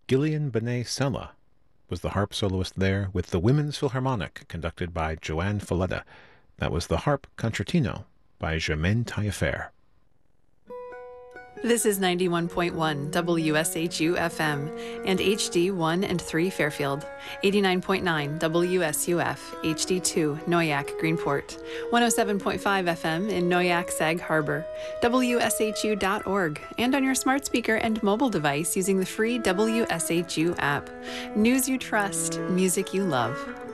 Gillian Benet Sella was the harp soloist there with the Women's Philharmonic, conducted by Joanne Falletta. That was the Harp Concertino by Germaine Taillefer. This is 91.1 WSHU FM and HD1 and 3 Fairfield, 89.9 WSUF, HD2 Noyak Greenport, 107.5 FM in Noyak Sag Harbor, WSHU.org, and on your smart speaker and mobile device using the free WSHU app. News you trust, music you love.